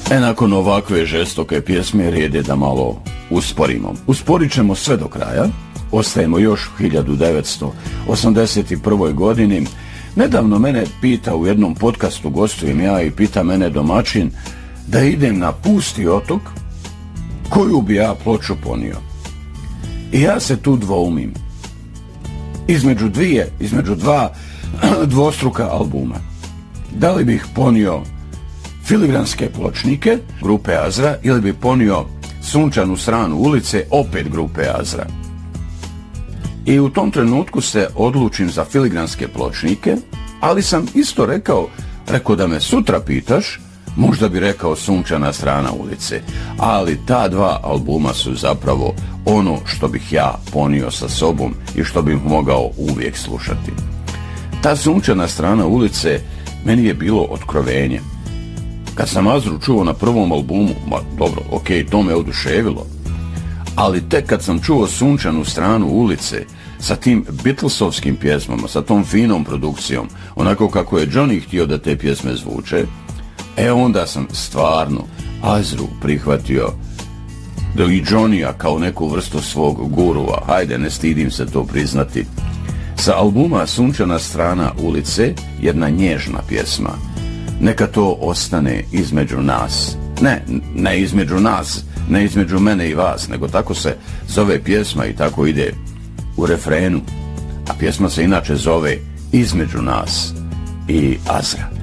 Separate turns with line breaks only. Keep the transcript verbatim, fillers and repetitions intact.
E, nakon ovakve žestoke pjesme red je da malo usporimo. Usporit ćemo sve do kraja. Ostajemo još u hiljadu devetsto osamdeset prvoj godini. Nedavno mene pita u jednom podcastu, gostujem ja i pita mene domaćin da idem na pusti otok, koju bi ja ploču ponio. I ja se tu dvoumim. Između dvije, između dva dvostruka albuma. Da li bih ponio Filigranske pločnike grupe Azra ili bi ponio Sunčanu stranu ulice opet grupe Azra. I u tom trenutku se odlučim za Filigranske pločnike, ali sam isto rekao, rekao da me sutra pitaš, možda bi rekao Sunčana strana ulice, ali ta dva albuma su zapravo ono što bih ja ponio sa sobom i što bih mogao uvijek slušati. Ta Sunčana strana ulice meni je bilo otkrovenje. Kad sam Azru čuo na prvom albumu, ma dobro, ok, to me oduševilo, ali tek kad sam čuo Sunčanu stranu ulice sa tim Beatlesovskim pjesmama, sa tom finom produkcijom, onako kako je Johnny htio da te pjesme zvuče, e onda sam stvarno Azru prihvatio da i Johnny-a kao neku vrstu svog gurua, hajde, ne stidim se to priznati. Sa albuma Sunčana strana ulice jedna nježna pjesma. Neka to ostane između nas. Ne, ne između nas, ne između mene i vas, nego tako se zove pjesma i tako ide u refrenu. A pjesma se inače zove Između nas i Azra.